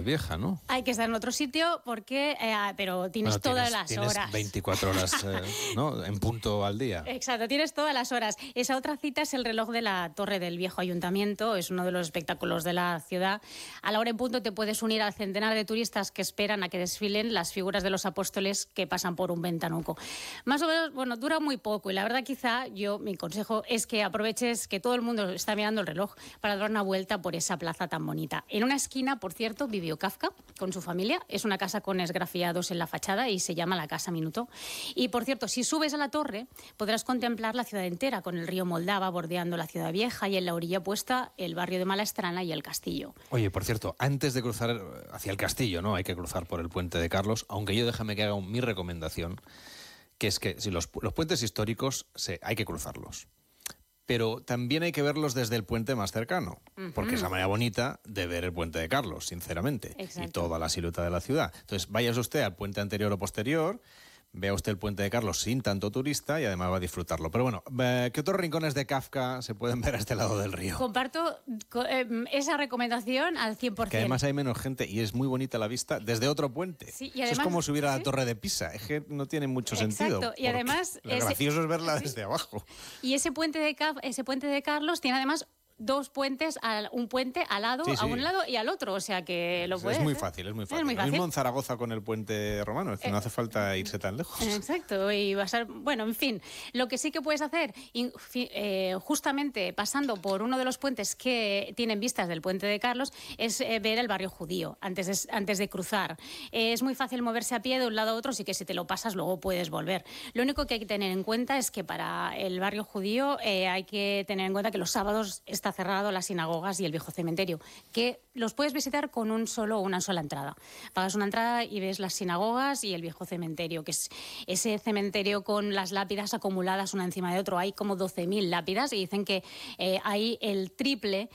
Vieja, ¿no? Hay que estar en otro sitio porque, pero tienes todas las horas. Tienes 24 horas, ¿no? En punto al día. Exacto, tienes todas las horas. Esa otra cita es el reloj de la Torre del Viejo Ayuntamiento, es uno de los espectáculos de la ciudad. A la hora en punto te puedes unir al centenar de turistas que esperan a que desfilen las figuras de los apóstoles que pasan por un ventanuco. Más o menos, bueno, dura muy poco y la verdad quizá mi consejo es que aproveches que todo el mundo está mirando el reloj para dar una vuelta por esa plaza tan bonita. En una esquina, por cierto, vivió Kafka con su familia. Es una casa con esgrafiados en la fachada y se llama la Casa Minuto. Y, por cierto, si subes a la torre, podrás contemplar la ciudad entera, con el río Moldava bordeando la ciudad vieja y en la orilla opuesta el barrio de Malastrana y el castillo. Oye, por cierto, antes de cruzar hacia el castillo, ¿no? Hay que cruzar por el puente de Carlos, aunque yo déjame que haga mi recomendación, que es que si los puentes históricos hay que cruzarlos. Pero también hay que verlos desde el puente más cercano, porque es la manera bonita de ver el puente de Carlos, sinceramente. Exacto. Y toda la silueta de la ciudad. Entonces, váyase usted al puente anterior o posterior, vea usted el puente de Carlos sin tanto turista y además va a disfrutarlo. Pero bueno, ¿qué otros rincones de Kafka se pueden ver a este lado del río? Comparto esa recomendación al 100%. Que además hay menos gente y es muy bonita la vista desde otro puente. Sí, y además, eso es como subir a la Torre de Pisa. Es que no tiene mucho sentido. Exacto. Y además lo gracioso es verla desde abajo. Y ese puente de Carlos tiene además dos puentes, un puente al lado, a un lado y al otro, o sea que lo puedes. Es muy fácil, es muy fácil. Lo mismo en Zaragoza con el puente romano, es que no hace falta irse tan lejos. Exacto, y va a ser, bueno, en fin, lo que sí que puedes hacer, justamente pasando por uno de los puentes que tienen vistas del puente de Carlos, es ver el barrio judío antes de cruzar. Es muy fácil moverse a pie de un lado a otro, así que si te lo pasas luego puedes volver. Lo único que hay que tener en cuenta es que para el barrio judío hay que tener en cuenta que los sábados está cerrado las sinagogas y el viejo cementerio, que los puedes visitar con una sola entrada. Pagas una entrada y ves las sinagogas y el viejo cementerio, que es ese cementerio con las lápidas acumuladas una encima de otro. Hay como 12.000 lápidas y dicen que hay el triple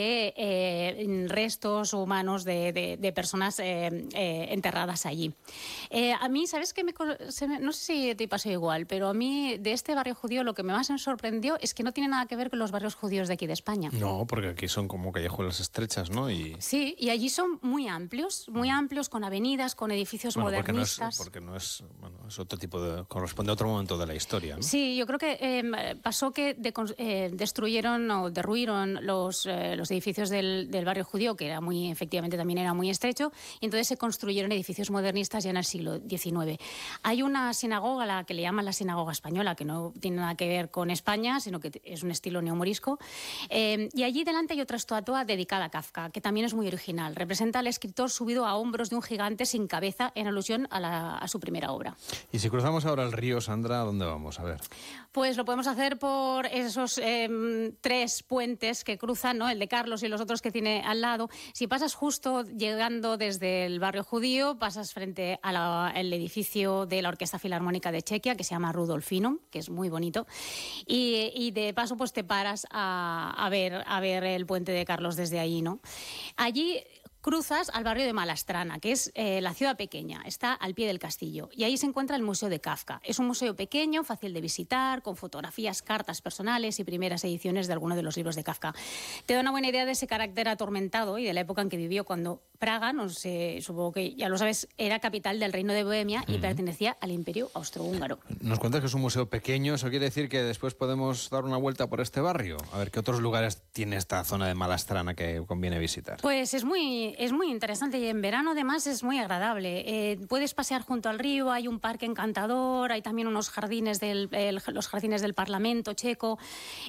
de restos humanos de personas enterradas allí. A mí, ¿sabes qué? No sé si te pasó igual, pero a mí de este barrio judío lo que más me sorprendió es que no tiene nada que ver con los barrios judíos de aquí de España. No, porque aquí son como callejuelas estrechas, ¿no? Sí, y allí son muy amplios con avenidas, con edificios modernistas. Porque no es, es otro tipo corresponde a otro momento de la historia, ¿no? Sí, yo creo que pasó que destruyeron o derruyeron los edificios del barrio judío, que efectivamente también era muy estrecho, y entonces se construyeron edificios modernistas ya en el siglo XIX. Hay una sinagoga, la que le llaman la sinagoga española, que no tiene nada que ver con España, sino que es un estilo neomorisco. Y allí delante hay otra estatua dedicada a Kafka, que también es muy original. Representa al escritor subido a hombros de un gigante sin cabeza en alusión a su primera obra. Y si cruzamos ahora el río, Sandra, ¿a dónde vamos? A ver. Pues lo podemos hacer por esos 3 puentes que cruzan, ¿no? El de Carlos y los otros que tiene al lado. Si pasas justo llegando desde el barrio judío, pasas frente al edificio de la Orquesta Filarmónica de Chequia, que se llama Rudolfinum, que es muy bonito. Y de paso pues te paras a ver el puente de Carlos desde allí, ¿no? Allí cruzas al barrio de Malastrana, que es la ciudad pequeña, está al pie del castillo, y ahí se encuentra el Museo de Kafka. Es un museo pequeño, fácil de visitar, con fotografías, cartas personales y primeras ediciones de algunos de los libros de Kafka. Te da una buena idea de ese carácter atormentado y de la época en que vivió, cuando Praga, no sé, supongo que ya lo sabes, era capital del Reino de Bohemia y pertenecía al Imperio Austrohúngaro. Nos cuentas que es un museo pequeño, ¿eso quiere decir que después podemos dar una vuelta por este barrio? A ver, ¿qué otros lugares tiene esta zona de Malastrana que conviene visitar? Pues es muy interesante y en verano además es muy agradable. Puedes pasear junto al río, hay un parque encantador, hay también unos jardines los jardines del Parlamento checo.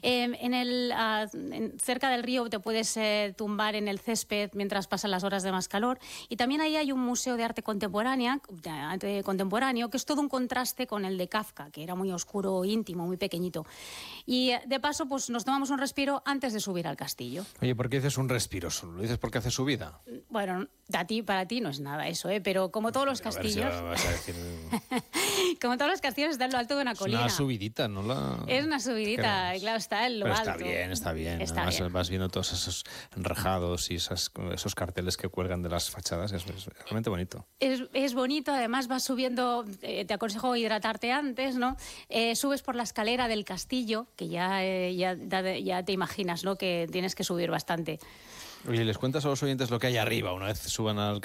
Cerca del río te puedes tumbar en el césped mientras pasan las horas de más calor. Y también ahí hay un museo de arte contemporáneo, que es todo un contraste con el de Kafka, que era muy oscuro, íntimo, muy pequeñito. Y de paso pues nos tomamos un respiro antes de subir al castillo. Oye, ¿por qué dices un respiro solo? ¿Lo dices porque hace subida? Bueno, para ti no es nada eso, pero como todos los castillos... Como todos los castillos está en lo alto de una colina. Es una subidita, ¿no? Es una subidita, claro, está en lo alto. Está bien. Además, vas viendo todos esos enrejados y esos carteles que cuelgan de las fachadas, es realmente bonito. Es bonito, además vas subiendo, te aconsejo hidratarte antes, ¿no? Subes por la escalera del castillo, que ya te imaginas, ¿no? Que tienes que subir bastante. Oye, ¿les cuentas a los oyentes lo que hay arriba una vez suban al